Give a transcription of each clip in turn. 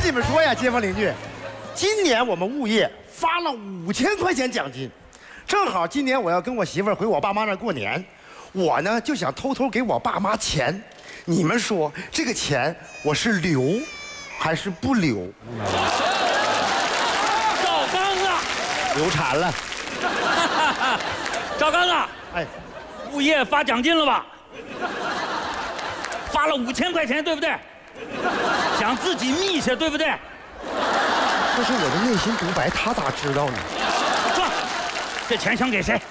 你们说呀，街坊邻居，今年我们物业发了5000块钱奖金，正好今年我要跟我媳妇儿回我爸妈那儿过年，我呢就想偷偷给我爸妈钱。你们说这个钱我是留还是不留？ 赵刚啊， 流产了。 赵刚啊， 哎， 物业发奖金了吧？发了5000块钱，对不对？想自己密下，对不对？ 这是我的内心独白，他咋知道呢？ 说，这钱想给谁？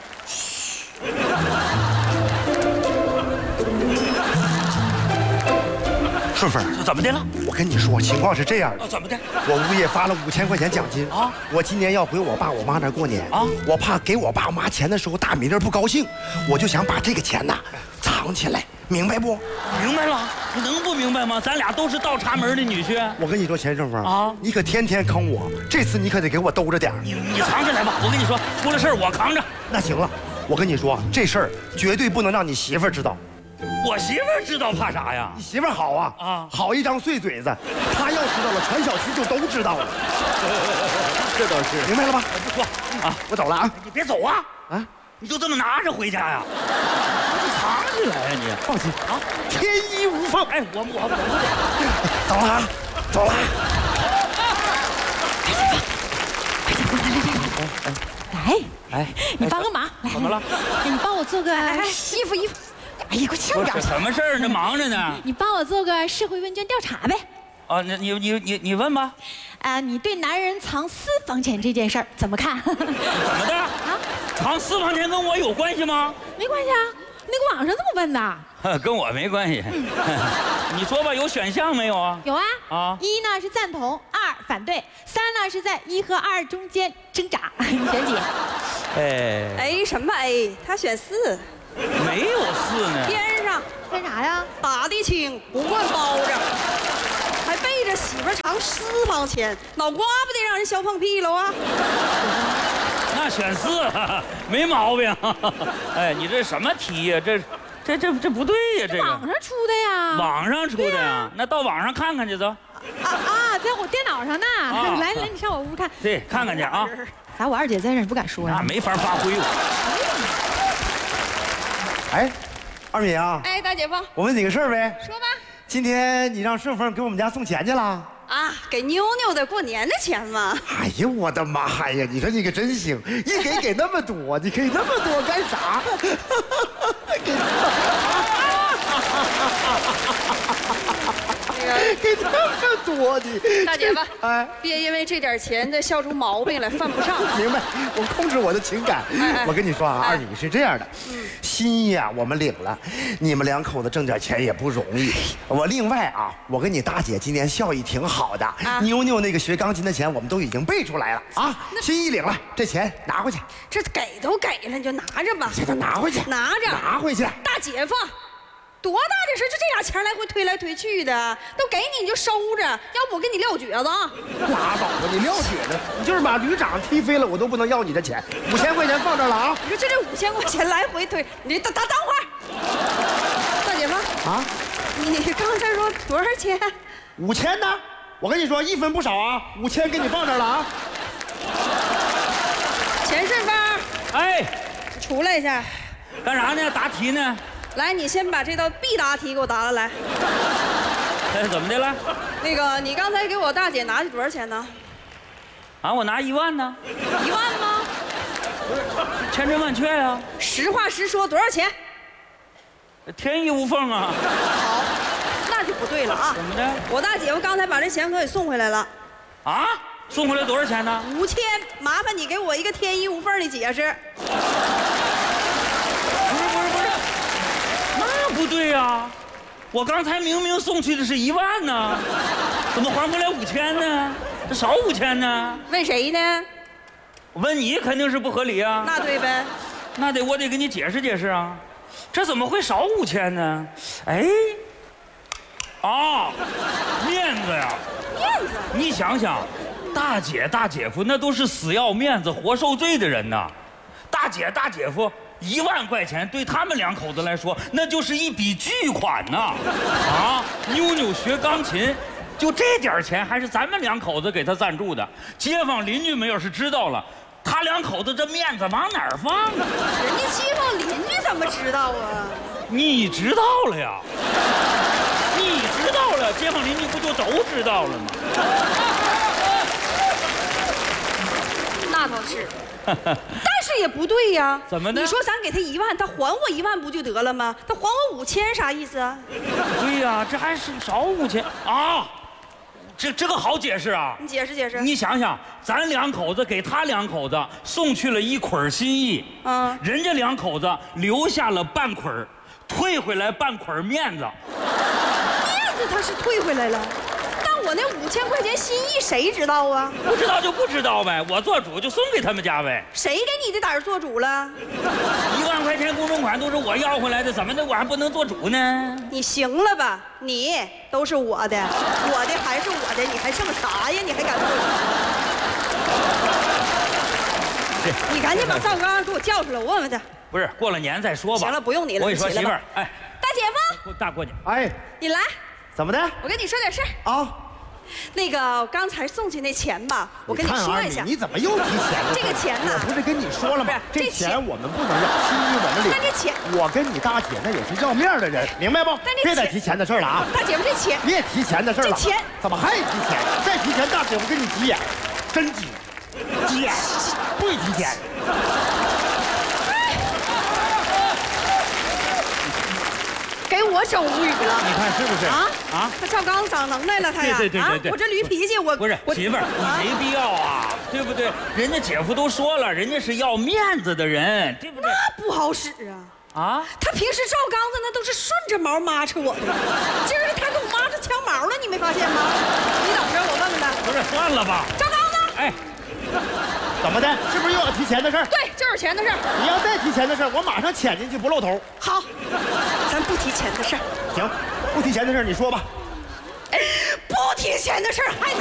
顺风， 怎么的了？ 我跟你说，情况是这样的， 怎么的？ 我物业发了5000块钱奖金啊！ 我今年要回我爸我妈那儿过年啊！ 我怕给我爸妈钱的时候大米粒不高兴，我就想把这个钱呐藏起来，明白不？ 明白了，你能不明白吗？咱俩都是倒插门的女婿。 我跟你说，钱顺风啊， 你可天天坑我，这次你可得给我兜着点儿。 你藏起来吧，我跟你说，出了事儿我扛着。 那行了，我跟你说，这事儿绝对不能让你媳妇儿知道。 我媳妇儿知道怕啥呀？ 你媳妇儿好啊，好一张碎嘴子，她要知道了，全小区就都知道了。这倒是，明白了吧？ 不说啊， 我走了啊！ 你别走啊！ 啊， 你就这么拿着回家呀？你藏起来呀你！ 放心啊，天衣无缝。 哎，我不得走了啊，走了。 来，你帮个忙，来， 怎么了？ 你帮我做个衣服。哎呀，给我呛着！ 什么事儿呢？忙着呢。 你帮我做个社会问卷调查呗。 啊，你问吧。 你对男人藏私房钱这件事儿怎么看？ 怎么的？啊？藏私房钱跟我有关系吗？ 没关系啊，那个网上这么问的。 跟我没关系。你说吧，有选项没有啊？ 有啊。 啊。 1呢是赞同，2反对，3呢是在1和2中间挣扎。你选几？ 哎什么哎？他选4。 没有4呢。 天上干啥呀？ 打的轻，不惯包着，还背着媳妇藏私房钱，脑瓜不得让人削放屁了啊！ 那选4，没毛病。哎，你这什么题呀？这不对呀！这个网上出的呀。 网上出的呀？那到网上看看去走。 在我电脑上呢。来，你上我屋看。 对，看看去啊。 咋我二姐在这儿不敢说呀？ 那没法发挥我。 哎，二米啊！ 哎，大姐夫， 我问你个事儿呗。 说吧。 今天你让顺风给我们家送钱去了？ 啊，给妞妞的过年的钱嘛。 哎呀，我的妈呀！你说你可真行，一给那么多，你给那么多干啥？给那么多你， 大姐夫， 哎， 别因为这点钱再笑出毛病来，犯不上。 明白，我控制我的情感。我跟你说啊，二女是这样的，心意啊我们领了，你们2口子挣点钱也不容易。我另外啊，我跟你大姐今年效益挺好的，妞妞那个学钢琴的钱我们都已经备出来了啊，心意领了，这钱拿回去。 这给都给了，你就拿着吧。 这都拿回去， 拿着， 拿回去。 大姐夫。多大的事，就这俩钱来回推来推去的，都给你就收着，要不我给你撂蹶子啊！ 拉倒吧，你撂蹶子，你就是把旅长踢飞了，我都不能要你的钱。5000块钱放这儿了啊！ 你说这5000块钱来回推，你等会儿，大姐夫啊，你刚才说多少钱 ？5000呢？我跟你说1分不少啊，5000给你放这儿了啊！ 钱顺风，哎，出来一下， 干啥呢？答题呢？ 来，你先把这道必答题给我答了来。 怎么的了？ 那个，你刚才给我大姐拿去多少钱呢？ 啊，我拿1万呢。 1万吗？ 千真万确呀。 实话实说，多少钱？ 天衣无缝啊。 好，那就不对了啊。 怎么的？ 我大姐夫刚才把这钱可给送回来了。 啊？送回来多少钱呢 ？5000，麻烦你给我一个天衣无缝的解释。 不对呀，我刚才明明送去的是1万呢，怎么还回来5000呢？这少5000呢？ 问谁呢？ 我问你肯定是不合理啊。 那对呗。 那我得给你解释解释啊，这怎么会少5000呢？哎，啊，面子呀！ 面子？ 你想想，大姐大姐夫那都是死要面子活受罪的人呐，大姐大姐夫。1万块钱对他们2口子来说，那就是一笔巨款呐！啊，妞妞学钢琴， 就这点钱还是咱们两口子给他赞助的，街坊邻居们要是知道了，他两口子这面子往哪儿放啊？ 人家街坊邻居怎么知道啊？ 你知道了呀？你知道了，街坊邻居不就都知道了吗？ 那倒是，但是也不对呀。 怎么的？ 你说咱给他1万，他还我1万不就得了吗？他还我5000啥意思啊？ 对呀，这还是少5000啊！这个好解释啊！ 你解释解释。 你想想，咱两口子给他两口子送去了1捆心意，人家两口子留下了半捆，退回来半捆面子。 面子他是退回来了，但我那5000块钱心意谁知道啊？ 不知道就不知道呗，我做主就送给他们家呗。 谁给你的胆儿做主了 ？1万块钱公证款都是我要回来的，怎么的我还不能做主呢？ 你行了吧？你都是我的，我的还是我的，你还剩啥呀？你还敢做主？你赶紧把赵刚给我叫出来，我问问他。 不是，过了年再说吧。 行了，不用你了。 我跟你说，媳妇儿，哎， 大姐夫， 大过年， 哎， 你来， 怎么的？ 我跟你说点事儿啊。 那个刚才送去那钱吧，我跟你说一下。 你怎么又提钱了？ 这个钱呢？ 我不是跟你说了吗？这钱我们不能要，心意我们领。 但这钱， 我跟你大姐那也是要面的人，明白不？别再提钱的事了啊！ 大姐夫，这钱别提钱的事了。 这钱怎么还提钱？再提钱，大姐夫跟你急眼，真急，急眼，不许提钱。 给我整无语了， 你看是不是？啊！ 他赵刚长能耐了，他呀！ 对， 我这驴脾气，我不是媳妇儿，你没必要啊，对不对？人家姐夫都说了，人家是要面子的人，对不对？ 那不好使啊！啊！他平时赵刚子那都是顺着毛抹扯我的，今儿他给我抹着枪毛了，你没发现吗？你等着，我问问他。 不是，算了吧。 赵刚子， 哎。 怎么的？是不是又要提钱的事儿？ 对，就是钱的事儿。 你要再提钱的事儿，我马上潜进去不露头。 好，咱不提钱的事儿。 行，不提钱的事儿你说吧。 不提钱的事儿还。